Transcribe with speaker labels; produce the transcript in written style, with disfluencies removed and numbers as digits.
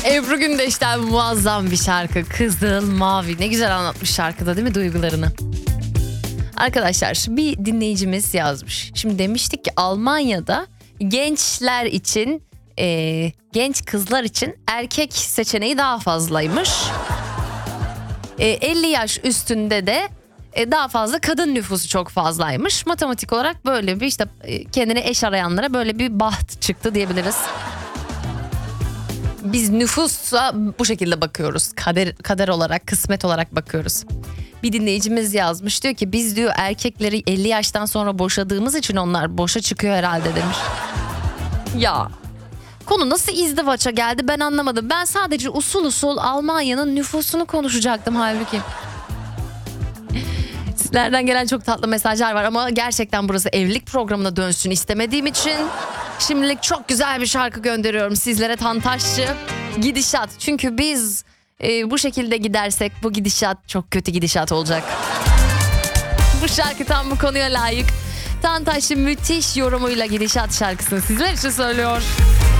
Speaker 1: Ebru Gündeş'ten muazzam bir şarkı. Kızıl Mavi. Ne güzel anlatmış şarkıda değil mi duygularını? Arkadaşlar bir dinleyicimiz yazmış. Şimdi demiştik ki Almanya'da gençler için, genç kızlar için erkek seçeneği daha fazlaymış. 50 yaş üstünde de daha fazla kadın nüfusu çok fazlaymış. Matematik olarak böyle bir işte kendine eş arayanlara böyle bir baht çıktı diyebiliriz. Biz nüfusa bu şekilde bakıyoruz. Kader olarak, kısmet olarak bakıyoruz. Bir dinleyicimiz yazmış, diyor ki biz diyor erkekleri 50 yaştan sonra boşadığımız için onlar boşa çıkıyor herhalde demiş. Ya konu nasıl izdivaça geldi ben anlamadım. Ben sadece usul usul Almanya'nın nüfusunu konuşacaktım halbuki. Sizlerden gelen çok tatlı mesajlar var ama gerçekten burası evlilik programına dönsün istemediğim için şimdilik çok güzel bir şarkı gönderiyorum sizlere. Tantaşçı Gidişat. Çünkü biz bu şekilde gidersek bu gidişat çok kötü gidişat olacak. Bu şarkı tam bu konuya layık. Tantaşçı müthiş yorumuyla Gidişat şarkısını sizler için söylüyor.